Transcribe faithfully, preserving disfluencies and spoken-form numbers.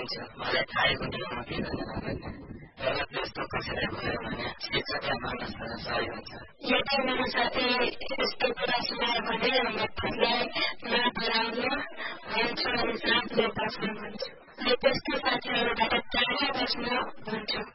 हुन्छ मलाई थाहै हुँदैन म के गरेर र त्यस्तो कसैलाई भयो भने शिक्षकलाई मानिसलाई सही हुन्छ। यदि मेरो साथी यस्तो कुरा सुनायो भने म त्यसलाई नडराउनु हुन्छ अनि साथले बस्नु भन्छु। त्यस्तो साथीहरूबाट टाढा बस्नु